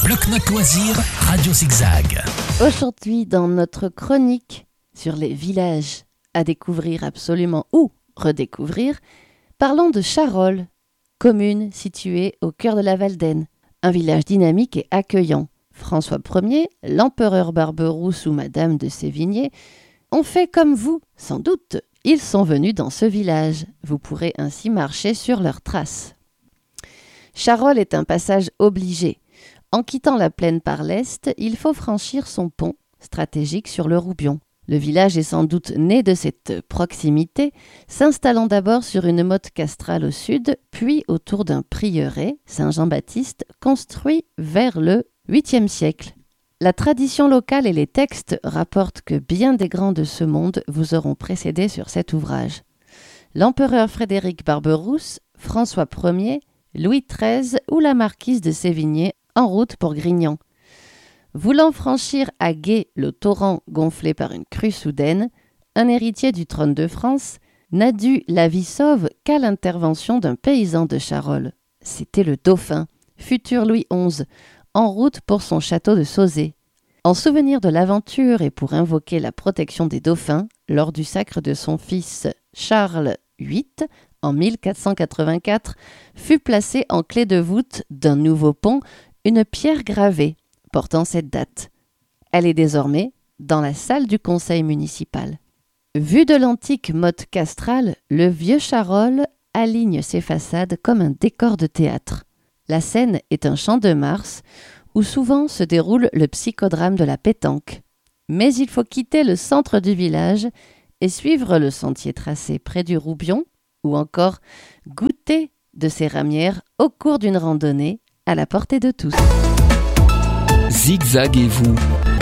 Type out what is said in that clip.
Bloc-Notes Loisirs, Radio Zigzag. Aujourd'hui, dans notre chronique sur les villages à découvrir absolument ou redécouvrir, parlons de Charolles, commune située au cœur de la Valdaine, un village dynamique et accueillant. François Ier, l'empereur Barberousse ou Madame de Sévigné ont fait comme vous, sans doute. Ils sont venus dans ce village. Vous pourrez ainsi marcher sur leurs traces. Charolles est un passage obligé. En quittant la plaine par l'est, il faut franchir son pont stratégique sur le Roubion. Le village est sans doute né de cette proximité, s'installant d'abord sur une motte castrale au sud, puis autour d'un prieuré, Saint-Jean-Baptiste, construit vers le 8e siècle. La tradition locale et les textes rapportent que bien des grands de ce monde vous auront précédé sur cet ouvrage. L'empereur Frédéric Barberousse, François Ier, Louis XIII ou la marquise de Sévigné en route pour Grignan. Voulant franchir à gué le torrent gonflé par une crue soudaine, un héritier du trône de France n'a dû la vie sauve qu'à l'intervention d'un paysan de Charolles. C'était le dauphin, futur Louis XI, en route pour son château de Sauzet. En souvenir de l'aventure et pour invoquer la protection des dauphins, lors du sacre de son fils Charles VIII, en 1484, fut placée en clé de voûte d'un nouveau pont une pierre gravée portant cette date. Elle est désormais dans la salle du conseil municipal. Vu de l'antique motte castrale, le vieux Charolles aligne ses façades comme un décor de théâtre. La scène est un champ de Mars où souvent se déroule le psychodrame de la pétanque. Mais il faut quitter le centre du village et suivre le sentier tracé près du Roubion ou encore goûter de ses ramières au cours d'une randonnée à la portée de tous. Zigzag et vous,